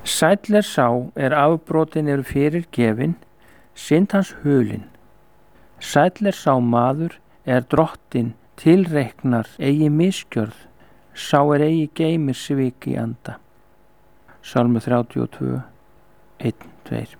Sæll er sá afbrotin eru fyrirgefin, synd hans hulin. Sæll er sá maður drottinn tilreiknar eigi misgjörð, sá eigi geymir svik í anda. Salmur 32, 1-2.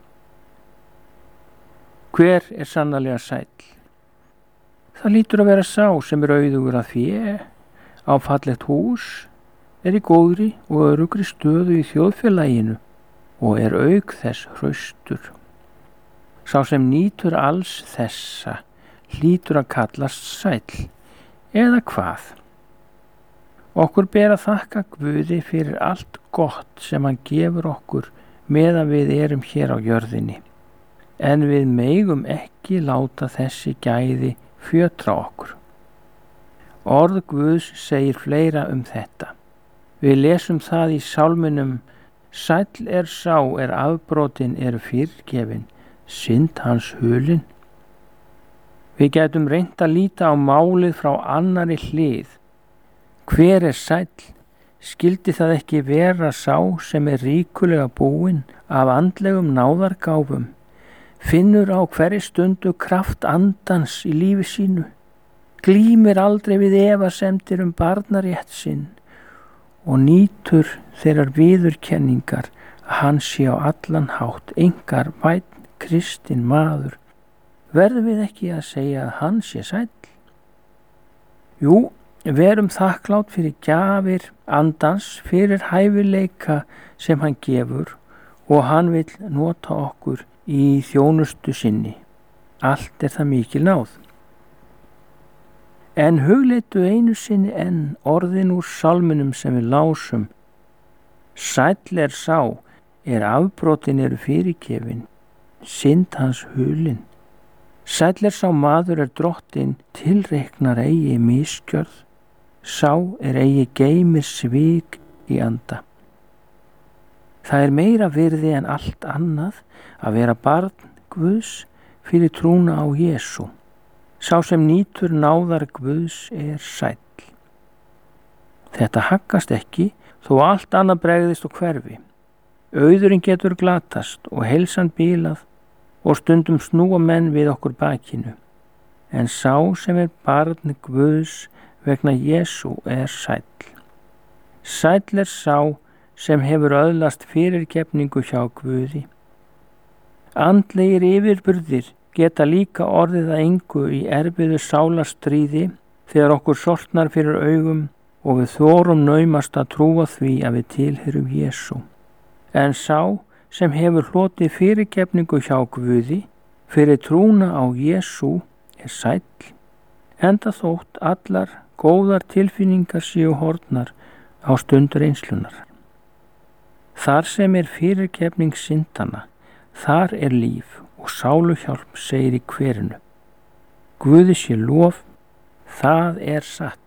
Hver sannarlega sæll? Það lítur að vera sá sem auðugur að fé, á fallegt hús, í góðri og öruggri stöðu í þjóðfélaginu og auk þess hraustur. Sá sem nýtur alls þessa hlýtur að kallast sæll, eða hvað? Okkur ber að þakka Guði fyrir allt gott sem hann gefur okkur meðan við erum hér á jörðinni, en við megum ekki láta þessi gæði fjötra okkur. Orð Guðs segir fleira þetta. Við lesum það í sálminum: Sæll er sá afbrotin eru fyrirgefin, synd hans hulin. Við gætum reynt að líta á málið frá annarri hlið. Hver sæll? Skyldi það ekki vera sá sem ríkulega búinn af andlegum náðargáfum, finnur á hverri stundu kraft andans í lífi sínu, glímir aldrei við efasemdir barnarétt sinn og nýtur þeirrar viðurkenningar að hann sé á allan hátt einkar vænn kristinn maður. Verðum við ekki að segja að hann sé sæll? Jú, verum þakklát fyrir gjafir andans, fyrir hæfileika sem hann gefur og hann vill nota okkur í þjónustu sinni. Allt það mikil náð. En hugleitu einu sinni enn orðin úr sálminum sem við lásum: Sæll er sá afbrotin eru fyrirgefin, synd hans hulin. Sæll er sá maður drottinn tilreiknar eigi misgjörð, sá eigi geymir svik í anda. Það meira virði en allt annað að vera barn Guðs fyrir trúna á Jesú. Sá sem nýtur náðar Guðs sæll. Þetta haggast ekki þó allt annað bregðist og hverfi. Auðurinn getur glatast og heilsan bílað og stundum snúa menn við okkur bakinu. En sá sem barn Guðs vegna Jesú sæll. Sæll er sá sem hefur öðlast fyrirgefningu hjá Guði. Andlegir yfirburðir geta líka orðið að engu í erfiðu sálarstríði þegar okkur sortnar fyrir augum og við þorum naumast að trúa því að við tilheyrum Jesú. En sá sem hefur hlotið fyrirgefningu hjá Guði fyrir trúna á Jesú sæll, enda þótt allar góðar tilfinningar séu horfnar á stundur reynslunnar. Þar sem fyrirgefning syndanna, þar líf og sáluhjálp, segir í kverinu. Guði sé lof, það satt.